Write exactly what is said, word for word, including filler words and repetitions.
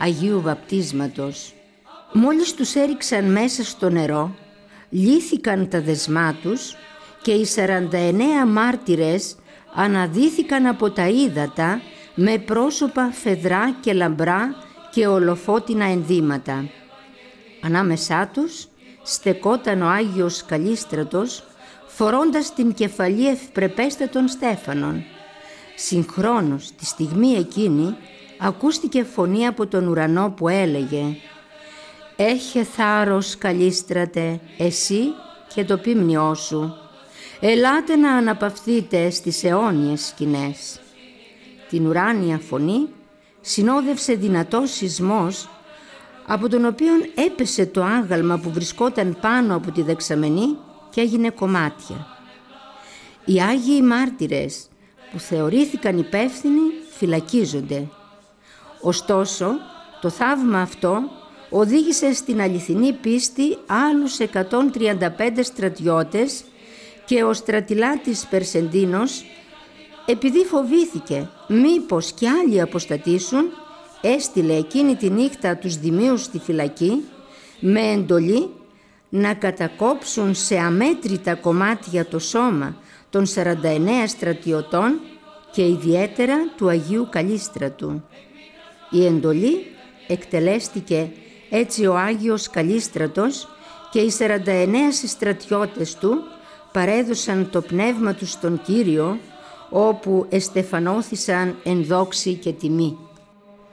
Αγίου Βαπτίσματος. Μόλις τους έριξαν μέσα στο νερό, λύθηκαν τα δεσμά τους και οι σαράντα εννέα μάρτυρες αναδύθηκαν από τα ύδατα με πρόσωπα φεδρά και λαμπρά και ολοφώτινα ενδύματα. Ανάμεσά τους στεκόταν ο Άγιος Καλίστρατος, φορώντας την κεφαλή ευπρεπέστατων Στέφανων. Συγχρόνως τη στιγμή εκείνη ακούστηκε φωνή από τον ουρανό που έλεγε «Έχε θάρρος, Καλίστρατε, εσύ και το πίμνιό σου. Ελάτε να αναπαυθείτε στις αιώνιες σκηνές». Την ουράνια φωνή συνόδευσε δυνατός σεισμός, από τον οποίον έπεσε το άγαλμα που βρισκόταν πάνω από τη δεξαμενή και έγινε κομμάτια. Οι Άγιοι Μάρτυρες που θεωρήθηκαν υπεύθυνοι φυλακίζονται. Ωστόσο, το θαύμα αυτό οδήγησε στην αληθινή πίστη άλλους εκατόν τριάντα πέντε στρατιώτες και ο στρατιλάτης Περσεντίνος, επειδή φοβήθηκε μήπως κι άλλοι αποστατήσουν, έστειλε εκείνη τη νύχτα τους δημίους στη φυλακή με εντολή να κατακόψουν σε αμέτρητα κομμάτια το σώμα των σαράντα εννέα στρατιωτών και ιδιαίτερα του Αγίου Καλίστρατου. Η εντολή εκτελέστηκε έτσι ο Άγιος Καλίστρατος και οι σαράντα εννέα στρατιώτες του παρέδωσαν το πνεύμα τους στον Κύριο, όπου εστεφανώθησαν εν δόξη και τιμή.